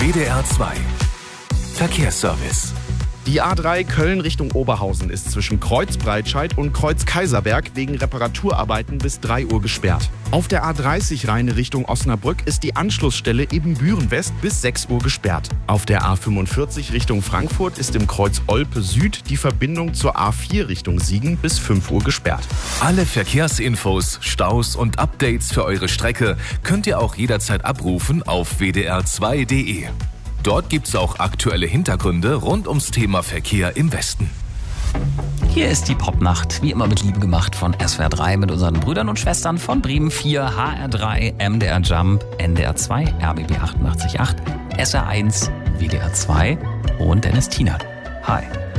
WDR 2 Verkehrsservice. Die A3 Köln Richtung Oberhausen ist zwischen Kreuzbreitscheid und Kreuz-Kaiserberg wegen Reparaturarbeiten bis 3 Uhr gesperrt. Auf der A30 Rheine Richtung Osnabrück ist die Anschlussstelle Ebenbüren West bis 6 Uhr gesperrt. Auf der A45 Richtung Frankfurt ist im Kreuz Olpe Süd die Verbindung zur A4 Richtung Siegen bis 5 Uhr gesperrt. Alle Verkehrsinfos, Staus und Updates für eure Strecke könnt ihr auch jederzeit abrufen auf wdr2.de. Dort gibt's auch aktuelle Hintergründe rund ums Thema Verkehr im Westen. Hier ist die Popnacht, wie immer mit Liebe gemacht von SWR 3 mit unseren Brüdern und Schwestern von Bremen 4, HR3, MDR Jump, NDR 2, RBB 88.8, SR1, WDR 2 und Dennis Tiener. Hi.